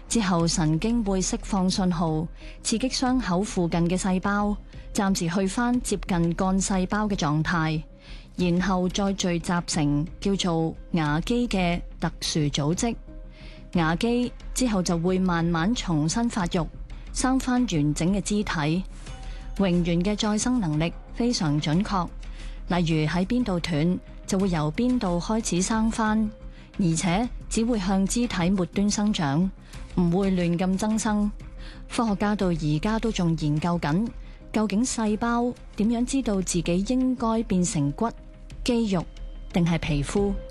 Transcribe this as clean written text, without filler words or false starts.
之後神經會釋放信號，刺激傷口附近嘅細胞，暫時去返接近幹細胞嘅狀態，然後再聚集成叫做牙基嘅特殊組織。牙基之後就會慢慢重新發育，生返完整嘅肢體。蠑螈嘅再生能力非常準確，例如喺邊度斷，就會由邊度開始生返，而且只會向肢體末端生長，唔會亂咁增生。科學家到而家都仲研究緊，究竟細胞點樣知道自己應該變成骨、肌肉定係皮膚。